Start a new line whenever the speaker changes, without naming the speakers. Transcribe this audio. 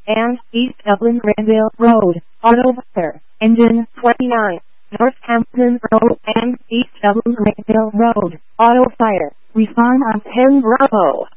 and East Dublin Granville Road, Auto Fire, Engine 29, Northampton Road and East Dublin Granville Road, Auto Fire. Respond on 10 Bravo.